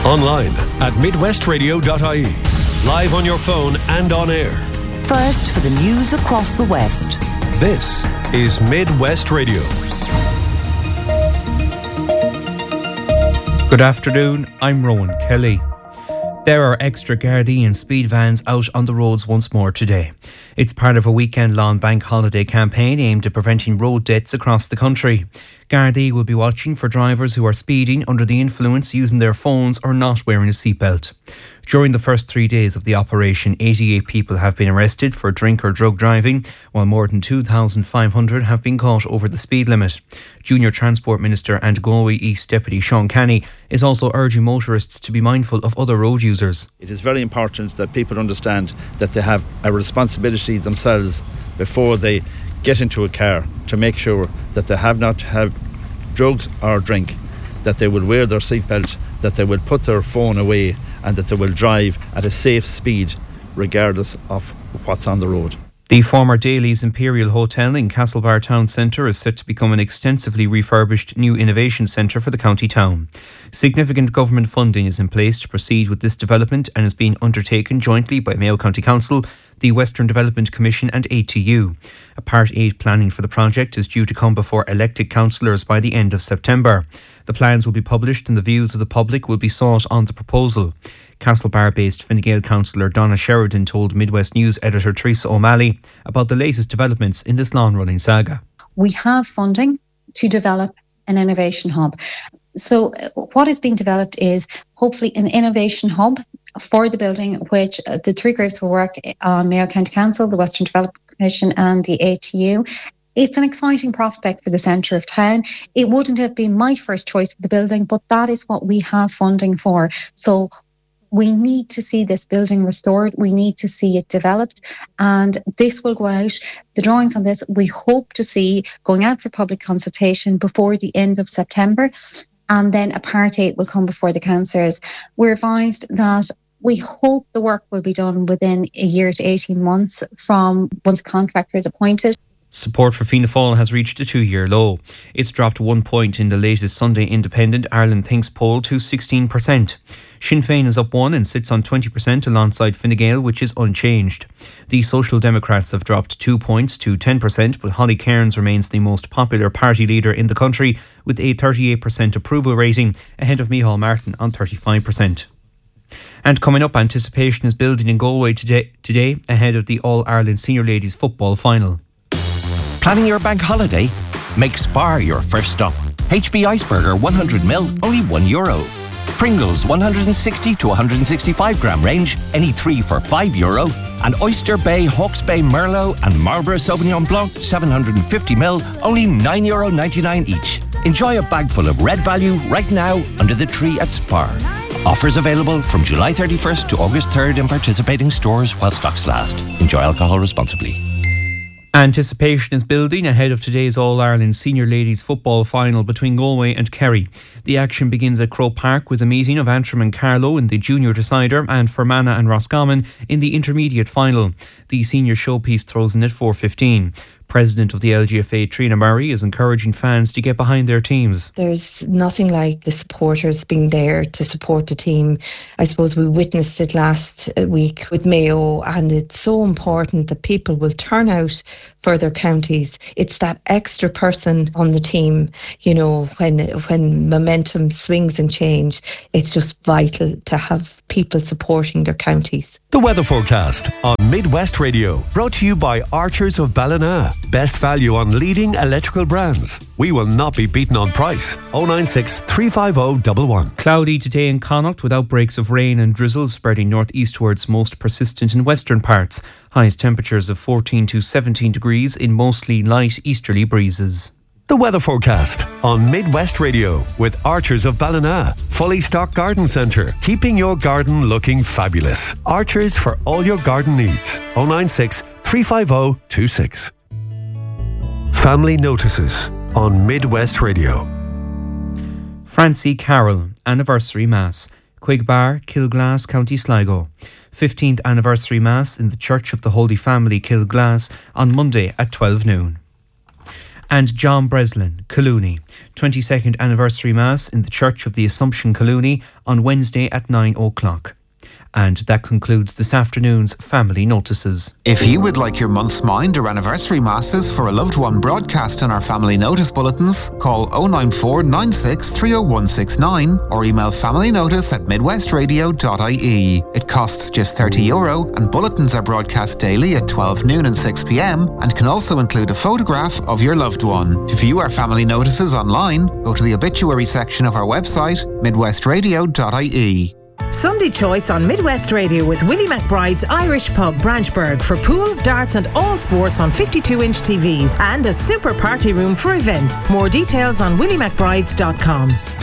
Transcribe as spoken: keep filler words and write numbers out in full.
Online at midwest radio dot I E. Live on your phone and on air. First for the news across the West. This is Midwest Radio. Good afternoon, I'm Rowan Kelly. There are extra Gardaí and speed vans out on the roads once more today. It's part of a weekend-long bank holiday campaign aimed at preventing road deaths across the country. Gardaí will be watching for drivers who are speeding under the influence, using their phones or not wearing a seatbelt. During the first three days of the operation, eighty-eight people have been arrested for drink or drug driving, while more than two thousand five hundred have been caught over the speed limit. Junior Transport Minister and Galway East Deputy Sean Canny is also urging motorists to be mindful of other road users. It is very important that people understand that they have a responsibility themselves before they get into a car to make sure that they have not have drugs or drink, that they will wear their seatbelt, that they will put their phone away, and that they will drive at a safe speed regardless of what's on the road. The former Daly's Imperial Hotel in Castlebar Town Centre is set to become an extensively refurbished new innovation centre for the county town. Significant government funding is in place to proceed with this development and is being undertaken jointly by Mayo County Council, the Western Development Commission and A T U. A Part eight planning for the project is due to come before elected councillors by the end of September. The plans will be published and the views of the public will be sought on the proposal. Castlebar-based Fine Gael councillor Donna Sheridan told Midwest News editor Teresa O'Malley about the latest developments in this long-running saga. We have funding to develop an innovation hub. So what is being developed is hopefully an innovation hub for the building, which uh, the three groups will work on: Mayo County Council, the Western Development Commission and the A T U. It's an exciting prospect for the centre of town. It wouldn't have been my first choice for the building, but that is what we have funding for. So we need to see this building restored. We need to see it developed, and this will go out. The drawings on this, we hope to see going out for public consultation before the end of September, and then a Part eight will come before the councillors. We're advised that we hope the work will be done within a year to eighteen months from once a contractor is appointed. Support for Fianna Fáil has reached a two-year low. It's dropped one point in the latest Sunday Independent Ireland Thinks poll to sixteen percent. Sinn Féin is up one and sits on twenty percent alongside Fine Gael, which is unchanged. The Social Democrats have dropped two points to ten percent, but Holly Cairns remains the most popular party leader in the country with a thirty-eight percent approval rating, ahead of Micheál Martin on thirty-five percent. And coming up, anticipation is building in Galway today, today ahead of the All-Ireland Senior Ladies Football Final. Planning your bank holiday? Make Spar your first stop. H B Iceberger one hundred mil, only one euro. Pringles one hundred sixty to one hundred sixty-five gram range, any three for five euro. And Oyster Bay, Hawke's Bay Merlot and Marlborough Sauvignon Blanc seven hundred fifty mil, only nine euro ninety-nine each. Enjoy a bag full of red value right now under the tree at Spar. Offers available from July thirty-first to August third in participating stores while stocks last. Enjoy alcohol responsibly. Anticipation is building ahead of today's All-Ireland Senior Ladies Football Final between Galway and Kerry. The action begins at Croke Park with a meeting of Antrim and Carlow in the junior decider and Fermanagh and Roscommon in the intermediate final. The senior showpiece throws in at four fifteen. President of the L G F A, Trina Murray, is encouraging fans to get behind their teams. There's nothing like the supporters being there to support the team. I suppose we witnessed it last week with Mayo, and it's so important that people will turn out for their counties. It's that extra person on the team, you know, when when momentum swings and change, it's just vital to have people supporting their counties. The weather forecast on Midwest Radio, brought to you by Archers of Ballina. Best value on leading electrical brands. We will not be beaten on price. oh nine six, three five oh, one one. Cloudy today in Connacht with outbreaks of rain and drizzle spreading northeastwards, most persistent in western parts. Highest temperatures of fourteen to seventeen degrees in mostly light easterly breezes. The weather forecast on Midwest Radio with Archers of Ballina. Fully stocked garden centre, keeping your garden looking fabulous. Archers for all your garden needs. oh nine six, three five oh, two six. Family notices on Midwest Radio. Francie Carroll Anniversary Mass, Quigbar, Kilglass, County Sligo. fifteenth Anniversary Mass in the Church of the Holy Family, Kilglass, on Monday at twelve noon. And John Breslin, Collooney, twenty-second anniversary Mass in the Church of the Assumption, Collooney, on Wednesday at nine o'clock. And that concludes this afternoon's Family Notices. If you would like your month's mind or anniversary masses for a loved one broadcast in our Family Notice bulletins, call oh nine four nine six three oh one six nine or email familynotice at midwestradio dot I E. It costs just thirty euro and bulletins are broadcast daily at twelve noon and six p m and can also include a photograph of your loved one. To view our Family Notices online, go to the obituary section of our website, midwestradio dot I E. Sunday Choice on Midwest Radio with Willie McBride's Irish Pub, Branchburg, for pool, darts and all sports on fifty-two inch T Vs and a super party room for events. More details on willie mcbrides dot com.